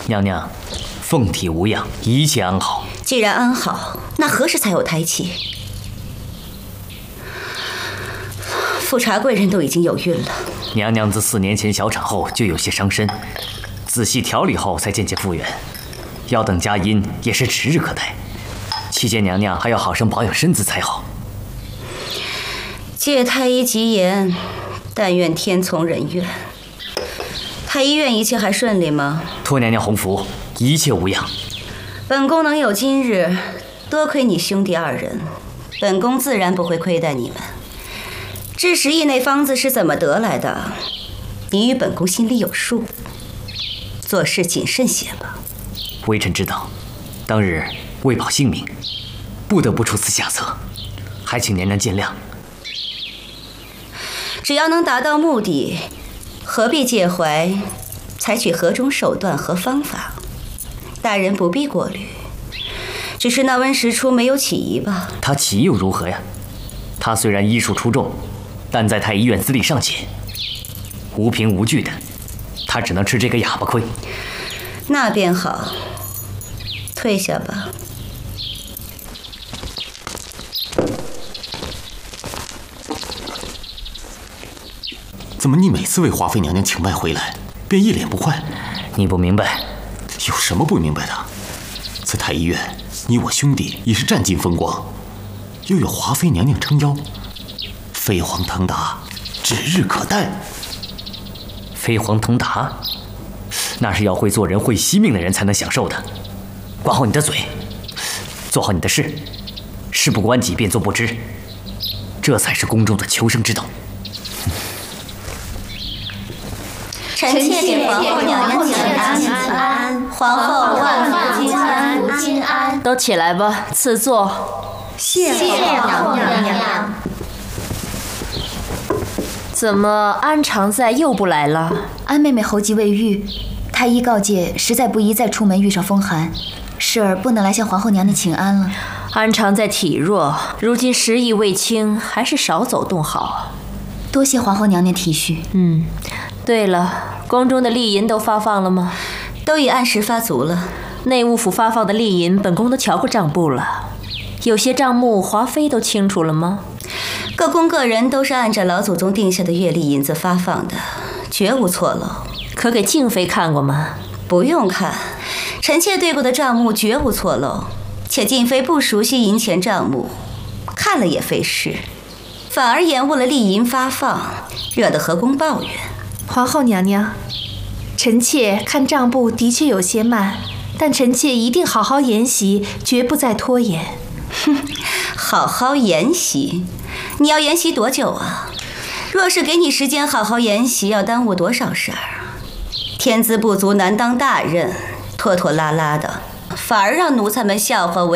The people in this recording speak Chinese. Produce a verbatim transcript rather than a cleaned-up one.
娘娘，凤体无恙，一切安好。 既然安好，那何时才有胎气？富察贵人都已经有孕了。 娘娘自四年前小产后就有些伤身，仔细调理后才渐渐复原。要等佳音也是指日可待。期间娘娘还要好生保养身子才好。 借太医吉言，但愿天从人愿。太医院一切还顺利吗？ 托娘娘洪福，一切无恙。 本宫能有今日，多亏你兄弟二人，本宫自然不会亏待你们。至十亿那方子是怎么得来的，你与本宫心里有数，做事谨慎些吧。 微臣知道，当日为保性命，不得不出此下策，还请娘娘见谅。 只要能达到目的，何必介怀采取何种手段和方法？大人不必过虑。只是那温实初没有起疑吧？ 他起疑又如何呀？他虽然医术出众，但在太医院资历尚浅，无凭无据的，他只能吃这个哑巴亏。 那便好，退下吧。 怎么你每次为华妃娘娘请脉回来，便一脸不快？ 你不明白？ 有什么不明白的？在太医院，你我兄弟已是占尽风光，又有华妃娘娘撑腰，飞黄腾达，指日可待。 飞黄腾达，那是要会做人、会惜命的人才能享受的。管好你的嘴，做好你的事，事不关己便作不知，这才是宫中的求生之道。 臣妾给皇后娘娘请安，皇后万福金安，金安。 都起来吧，赐座。 谢皇后娘娘。 怎么安常在又不来了？ 安妹妹喉疾未愈，太医告诫，实在不宜再出门遇上风寒，时儿不能来向皇后娘娘请安了。 安常在体弱，如今时疫未清，还是少走动好。 多谢皇后娘娘体恤。 嗯，对了，宫中的利银都发放了吗？ 都已按时发足了。 内务府发放的利银，本宫都瞧过账簿了。有些账目，华妃都清楚了吗？ 各宫各人都是按照老祖宗定下的月例银子发放的，绝无错漏。 可给静妃看过吗？ 不用看，臣妾对过的账目绝无错漏。且静妃不熟悉银钱账目，看了也费事，反而延误了利银发放，惹得何宫抱怨。 皇后娘娘，臣妾看账簿的确有些慢，但臣妾一定好好研习，绝不再拖延。 哼，好好研习？你要研习多久啊？若是给你时间好好研习，要耽误多少事儿？天资不足难当大任，拖拖拉拉的，反而让奴才们笑话为